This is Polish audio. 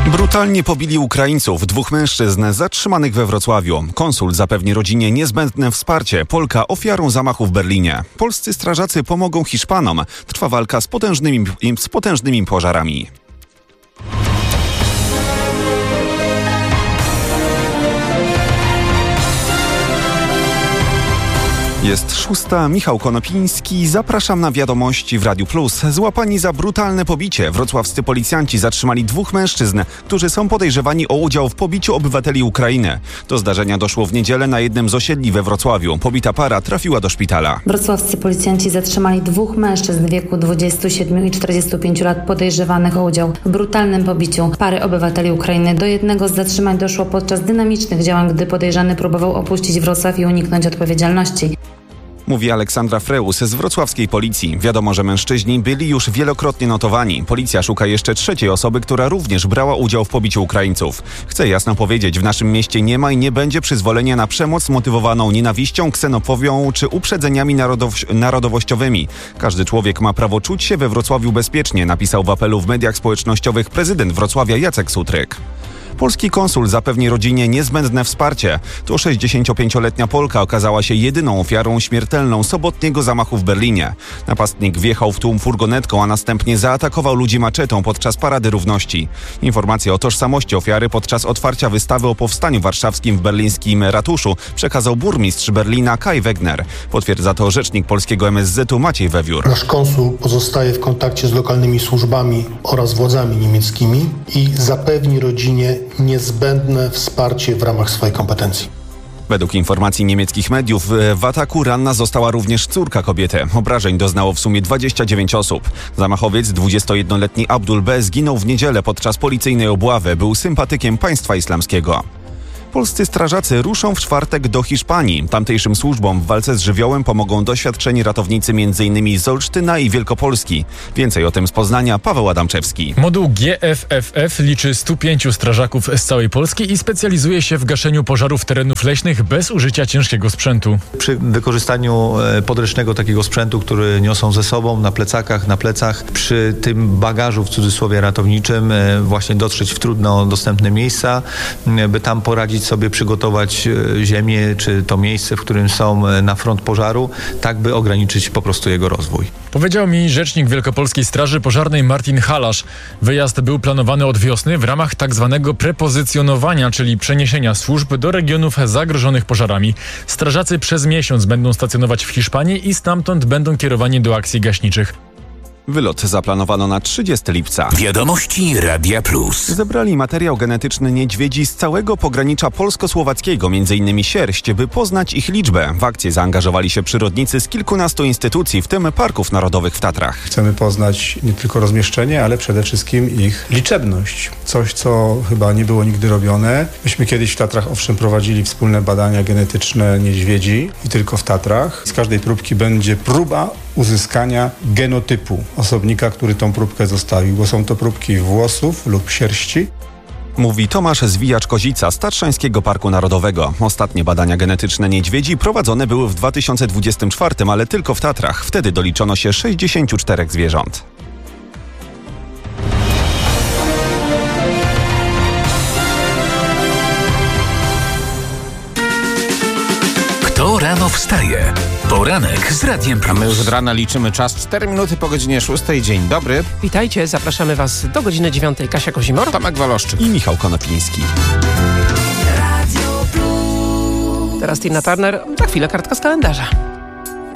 Brutalnie pobili Ukraińców, 2 mężczyzn zatrzymanych we Wrocławiu. Konsul zapewni rodzinie niezbędne wsparcie. Polka ofiarą zamachu w Berlinie. Polscy strażacy pomogą Hiszpanom. Trwa walka z potężnymi pożarami. Jest 6. Michał Konopiński. Zapraszam na wiadomości w Radiu Plus. Złapani za brutalne pobicie. Wrocławscy policjanci zatrzymali 2 mężczyzn, którzy są podejrzewani o udział w pobiciu obywateli Ukrainy. Do zdarzenia doszło w niedzielę na jednym z osiedli we Wrocławiu. Pobita para trafiła do szpitala. Wrocławscy policjanci zatrzymali 2 mężczyzn w wieku 27 i 45 lat podejrzewanych o udział w brutalnym pobiciu pary obywateli Ukrainy. Do jednego z zatrzymań doszło podczas dynamicznych działań, gdy podejrzany próbował opuścić Wrocław i uniknąć odpowiedzialności. Mówi Aleksandra Freus z wrocławskiej policji. Wiadomo, że mężczyźni byli już wielokrotnie notowani. Policja szuka jeszcze 3. osoby, która również brała udział w pobiciu Ukraińców. Chcę jasno powiedzieć, w naszym mieście nie ma i nie będzie przyzwolenia na przemoc motywowaną nienawiścią, ksenofobią czy uprzedzeniami narodowościowymi. Każdy człowiek ma prawo czuć się we Wrocławiu bezpiecznie, napisał w apelu w mediach społecznościowych prezydent Wrocławia Jacek Sutryk. Polski konsul zapewni rodzinie niezbędne wsparcie. To 65-letnia Polka okazała się jedyną ofiarą śmiertelną sobotniego zamachu w Berlinie. Napastnik wjechał w tłum furgonetką, a następnie zaatakował ludzi maczetą podczas Parady Równości. Informacje o tożsamości ofiary podczas otwarcia wystawy o powstaniu warszawskim w berlińskim ratuszu przekazał burmistrz Berlina Kai Wegner. Potwierdza to rzecznik polskiego MSZ-u Maciej Wewiór. Nasz konsul pozostaje w kontakcie z lokalnymi służbami oraz władzami niemieckimi i zapewni rodzinie niezbędne wsparcie w ramach swojej kompetencji. Według informacji niemieckich mediów w ataku ranna została również córka kobiety. Obrażeń doznało w sumie 29 osób. Zamachowiec, 21-letni Abdul B. zginął w niedzielę podczas policyjnej obławy. Był sympatykiem państwa islamskiego. Polscy strażacy ruszą w czwartek do Hiszpanii. Tamtejszym służbom w walce z żywiołem pomogą doświadczeni ratownicy m.in. z Olsztyna i Wielkopolski. Więcej o tym z Poznania Paweł Adamczewski. Moduł GFFF liczy 105 strażaków z całej Polski i specjalizuje się w gaszeniu pożarów terenów leśnych bez użycia ciężkiego sprzętu. Przy wykorzystaniu podręcznego takiego sprzętu, który niosą ze sobą na plecach, przy tym bagażu w cudzysłowie ratowniczym właśnie dotrzeć w trudno dostępne miejsca, by tam poradzić sobie, przygotować ziemię, czy to miejsce, w którym są na front pożaru, tak by ograniczyć po prostu jego rozwój. Powiedział mi rzecznik Wielkopolskiej Straży Pożarnej Martin Halasz. Wyjazd był planowany od wiosny w ramach tzw. prepozycjonowania, czyli przeniesienia służb do regionów zagrożonych pożarami. Strażacy przez miesiąc będą stacjonować w Hiszpanii i stamtąd będą kierowani do akcji gaśniczych. Wylot zaplanowano na 30 lipca. Wiadomości Radia Plus. Zebrali materiał genetyczny niedźwiedzi z całego pogranicza polsko-słowackiego, m.in. Sierść, by poznać ich liczbę. W akcję zaangażowali się przyrodnicy z kilkunastu instytucji, w tym parków narodowych w Tatrach. Chcemy poznać nie tylko rozmieszczenie, ale przede wszystkim ich liczebność. Coś, co chyba nie było nigdy robione. Myśmy kiedyś w Tatrach owszem prowadzili wspólne badania genetyczne niedźwiedzi i tylko w Tatrach. Z każdej próbki będzie próba uzyskania genotypu osobnika, który tą próbkę zostawił, bo są to próbki włosów lub sierści. Mówi Tomasz Zwijacz-Kozica z Tatrzańskiego Parku Narodowego. Ostatnie badania genetyczne niedźwiedzi prowadzone były w 2024, ale tylko w Tatrach. Wtedy doliczono się 64 zwierząt. Kto rano wstaje? Poranek z Radiem Plus. A my już od rana liczymy czas. 4 minuty po godzinie 6. Dzień dobry. Witajcie, zapraszamy Was do godziny 9. Kasia Kozimor, Tomek Waloszczyk i Michał Konopiński. Teraz Tina Turner, za chwilę kartka z kalendarza.